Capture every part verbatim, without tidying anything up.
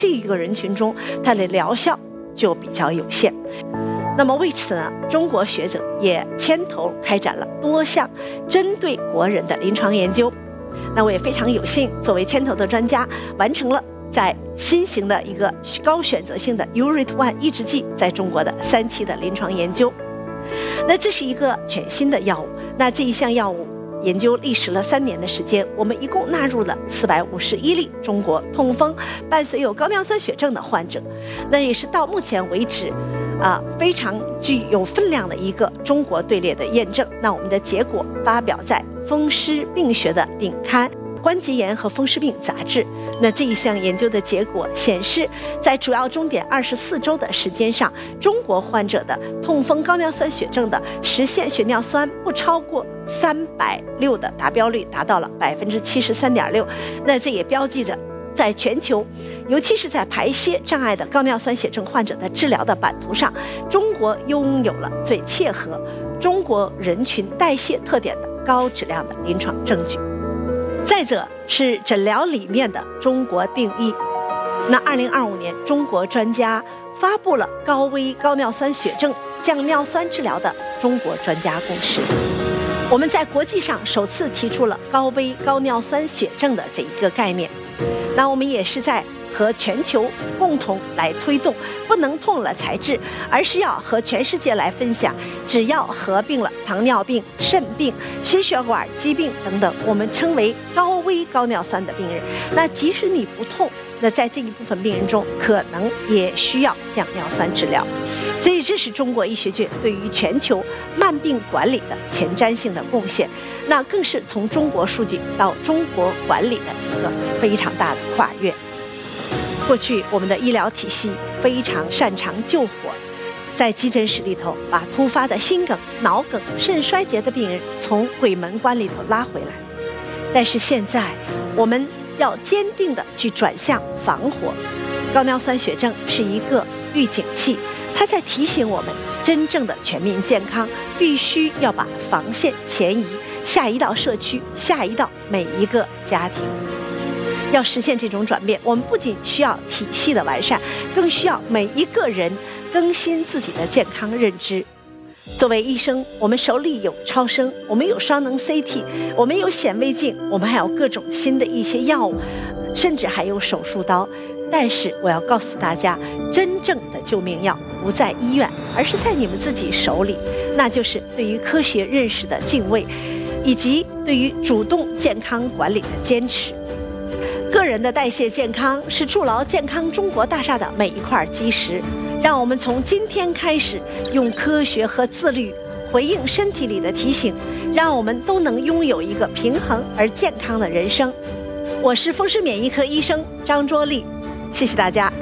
这一个人群中，它的疗效就比较有限。那么为此呢，中国学者也牵头开展了多项针对国人的临床研究。那我也非常有幸作为牵头的专家，完成了在新型的一个高选择性的 U R I T 一 抑制剂在中国的三期的临床研究。那这是一个全新的药物，那这一项药物研究历时了三年的时间，我们一共纳入了四百五十一例中国痛风伴随有高尿酸血症的患者，那也是到目前为止啊、呃、非常具有分量的一个中国队列的验证。那我们的结果发表在风湿病学的顶刊关节炎和风湿病杂志。那这一项研究的结果显示，在主要终点二十四周的时间上，中国患者的痛风高尿酸血症的实现血尿酸不超过三百六的达标率达到了百分之七十三点六。那这也标记着，在全球，尤其是在排泄障碍的高尿酸血症患者的治疗的版图上，中国拥有了最切合中国人群代谢特点的高质量的临床证据。再者是诊疗理念的中国定义。那二零二五年，中国专家发布了高危高尿酸血症降尿酸治疗的中国专家共识。我们在国际上首次提出了高危高尿酸血症的这一个概念。那我们也是在和全球共同来推动不能痛了才治，而是要和全世界来分享，只要合并了糖尿病、肾病、心血管疾病等等，我们称为高危高尿酸的病人，那即使你不痛，那在这一部分病人中可能也需要降尿酸治疗。所以这是中国医学界对于全球慢病管理的前瞻性的贡献，那更是从中国数据到中国管理的一个非常大的跨越。过去我们的医疗体系非常擅长救火，在急诊室里头把突发的心梗、脑梗、肾衰竭的病人从鬼门关里头拉回来，但是现在我们要坚定地去转向防火。高尿酸血症是一个预警器，它在提醒我们，真正的全面健康必须要把防线前移，下移到社区，下移到每一个家庭。要实现这种转变，我们不仅需要体系的完善，更需要每一个人更新自己的健康认知。作为医生，我们手里有超声，我们有双能 C T， 我们有显微镜，我们还有各种新的一些药物，甚至还有手术刀。但是我要告诉大家，真正的救命药不在医院，而是在你们自己手里，那就是对于科学认识的敬畏，以及对于主动健康管理的坚持。个人的代谢健康是筑牢健康中国大厦的每一块基石，让我们从今天开始用科学和自律回应身体里的提醒，让我们都能拥有一个平衡而健康的人生。我是风湿免疫科医生张卓丽，谢谢大家。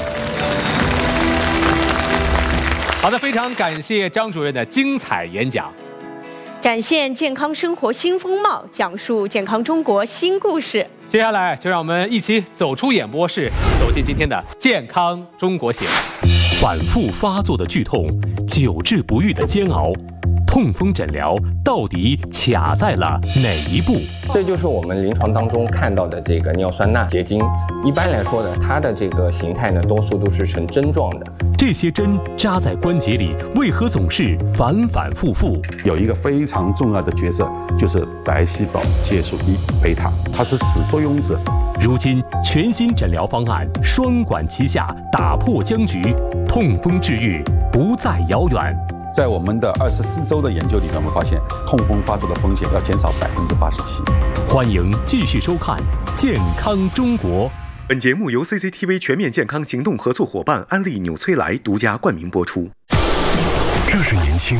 好的，非常感谢张主任的精彩演讲， 展现健康生活新风貌，讲述健康中国新故事。 接下来就让我们一起走出演播室，走进今天的健康中国行。 反复发作的剧痛，久治不愈的煎熬，痛风诊疗到底卡在了哪一步？ 这就是我们临床当中看到的这个尿酸钠结晶。一般来说呢，它的这个形态呢，多数都是呈针状的。 这些针扎在关节里，为何总是反反复复？ 有一个非常重要的角色，就是白细胞介素一贝塔，它是始作俑者。 如今全新诊疗方案双管齐下，打破僵局，痛风治愈不再遥远。 在我们的二十四周的研究里面，我们发现痛风发作的风险要减少百分之八十七。 欢迎继续收看《健康中国》。 本节目由 C C T V 全面健康行动合作伙伴安利纽崔莱独家冠名播出。 这是年轻，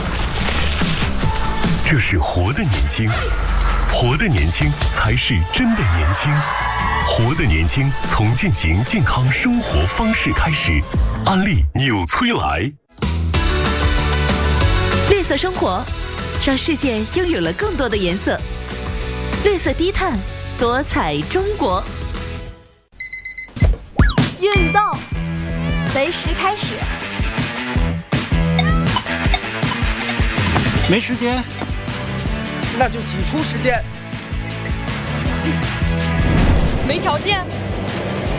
这是活的年轻，活的年轻才是真的年轻。活的年轻，从践行健康生活方式开始。安利纽崔莱。 绿色生活，让世界拥有了更多的颜色。绿色低碳，多彩中国。 运动，随时开始。 没时间， 那就挤出时间。 没条件，